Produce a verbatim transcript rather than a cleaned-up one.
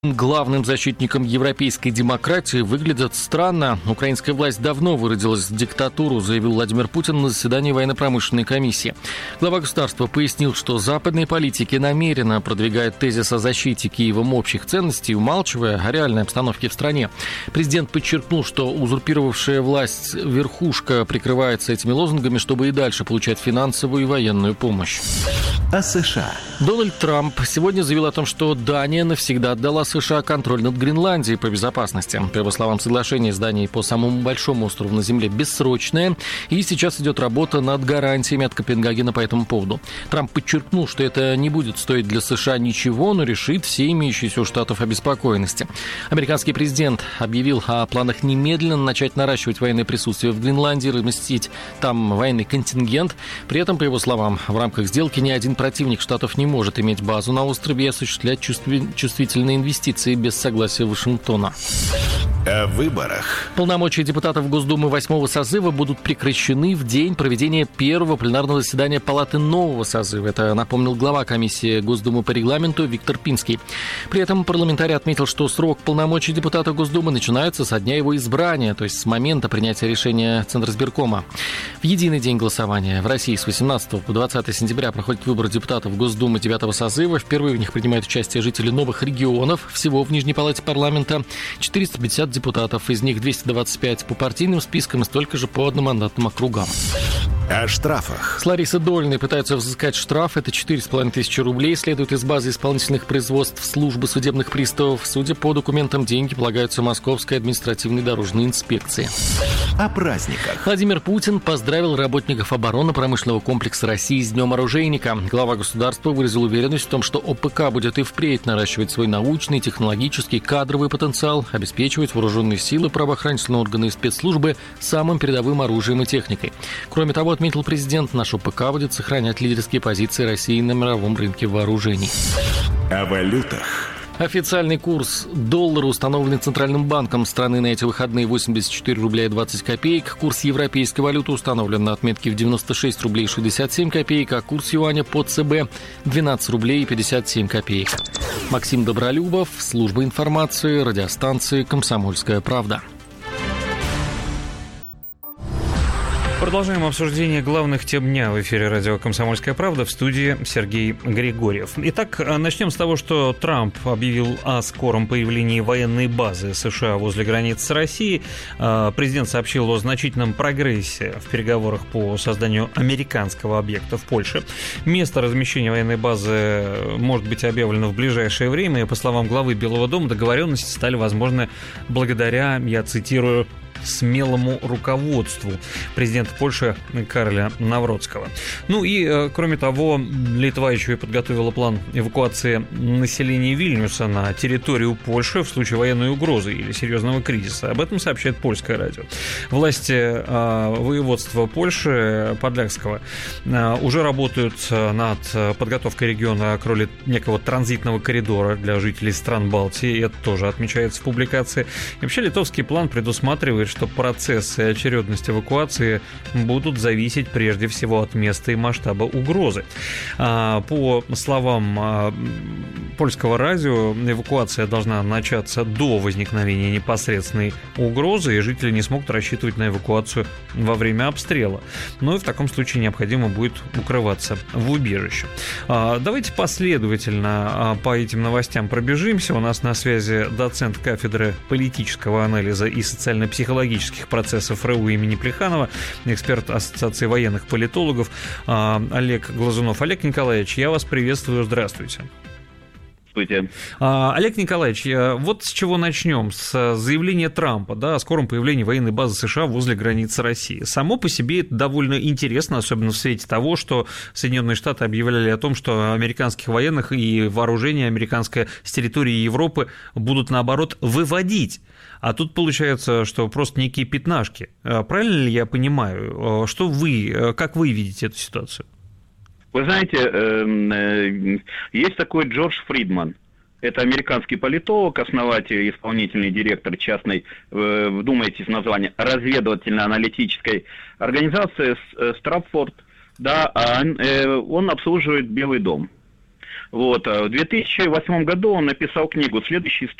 Главным защитником европейской демократии выглядят странно. Украинская власть давно выродилась в диктатуру, заявил Владимир Путин на заседании военно-промышленной комиссии. Глава государства пояснил, что западные политики намеренно продвигают тезис о защите Киевом общих ценностей, умалчивая о реальной обстановке в стране. Президент подчеркнул, что узурпировавшая власть верхушка прикрывается этими лозунгами, чтобы и дальше получать финансовую и военную помощь. О США. Дональд Трамп сегодня заявил о том, что Дания навсегда отдала США контроль над Гренландией по безопасности. По его словам, соглашение с Данией по самому большому острову на Земле бессрочное, и сейчас идет работа над гарантиями от Копенгагена по этому поводу. Трамп подчеркнул, что это не будет стоить для США ничего, но решит все имеющиеся у штатов обеспокоенности. Американский президент объявил о планах немедленно начать наращивать военное присутствие в Гренландии, разместить там военный контингент. При этом, по его словам, в рамках сделки ни один противник штатов не может иметь базу на острове и осуществлять чувствительные инвестиции без согласия Вашингтона. О выборах. Полномочия депутатов Госдумы восьмого созыва будут прекращены в день проведения первого пленарного заседания Палаты нового созыва. Это напомнил глава комиссии Госдумы по регламенту Виктор Пинский. При этом парламентарий отметил, что срок полномочий депутата Госдумы начинается со дня его избрания, то есть с момента принятия решения Центризбиркома. В единый день голосования в России с восемнадцатого по двадцатое сентября проходят выборы депутатов Госдумы девятого созыва. Впервые в них принимают участие жители новых регионов. Всего в Нижней палате парламента четыреста пятьдесят депутатов, из них двести двадцать пять по партийным спискам и столько же по одномандатным округам. О штрафах. С Ларисой Долиной пытаются взыскать штраф. Это четыре с половиной тысячи рублей. Следует из базы исполнительных производств службы судебных приставов. Судя по документам, деньги полагаются Московской административной дорожной инспекции. О праздниках. Владимир Путин поздравил работников оборонно-промышленного комплекса России с Днем оружейника. Глава государства выразил уверенность в том, что ОПК будет и впредь наращивать свой научный, технологический, кадровый потенциал, обеспечивать вооруженные силы, правоохранительные органы и спецслужбы самым передовым оружием и техникой. Кроме того, отметил президент, наш ОПК будет сохранять лидерские позиции России на мировом рынке вооружений. О валютах. Официальный курс доллара, установленный Центральным банком страны на эти выходные, восемьдесят четыре рубля и двадцать копеек. Курс европейской валюты установлен на отметке в девяносто шесть рублей шестьдесят семь копеек, а курс юаня по ЦБ двенадцать рублей и пятьдесят семь копеек. Максим Добролюбов, служба информации, радиостанции «Комсомольская правда». Продолжаем обсуждение главных тем дня в эфире радио «Комсомольская правда», в студии Сергей Григорьев. Итак, начнем с того, что Трамп объявил о скором появлении военной базы США возле границ с Россией. Президент сообщил о значительном прогрессе в переговорах по созданию американского объекта в Польше. Место размещения военной базы может быть объявлено в ближайшее время, и, по словам главы Белого дома, договоренности стали возможны благодаря, я цитирую, смелому руководству президента Польши Кароля Навроцкого. Ну и, кроме того, Литва еще и подготовила план эвакуации населения Вильнюса на территорию Польши в случае военной угрозы или серьезного кризиса. Об этом сообщает польское радио. Власти э, воеводства Польши, Подляского, э, уже работают над подготовкой региона к роли некого транзитного коридора для жителей стран Балтии. И это тоже отмечается в публикации. И вообще литовский план предусматривает, что процесс и очередность эвакуации будут зависеть прежде всего от места и масштаба угрозы. По словам польского радио, эвакуация должна начаться до возникновения непосредственной угрозы, и жители не смогут рассчитывать на эвакуацию во время обстрела. Но и в таком случае необходимо будет укрываться в убежище. Давайте последовательно по этим новостям пробежимся. У нас на связи доцент кафедры политического анализа и социально-психологического процессов РЭУ имени Плеханова, эксперт Ассоциации военных политологов Олег Глазунов. Олег Николаевич, я вас приветствую, здравствуйте. Здравствуйте. Олег Николаевич, вот с чего начнем? С заявления Трампа, да, о скором появлении военной базы США возле границы России. Само по себе это довольно интересно, особенно в свете того, что Соединенные Штаты объявляли о том, что американских военных и вооружение американское с территории Европы будут, наоборот, выводить. А тут получается, что просто некие пятнашки. Правильно ли я понимаю? Что вы, как вы видите эту ситуацию? Вы знаете, есть такой Джордж Фридман. Это американский политолог, основатель и исполнительный директор частной, вдумайтесь в название, разведывательно-аналитической организации Стратфорд. Да, он обслуживает Белый дом. Вот. В две тысячи восьмом году он написал книгу «Следующий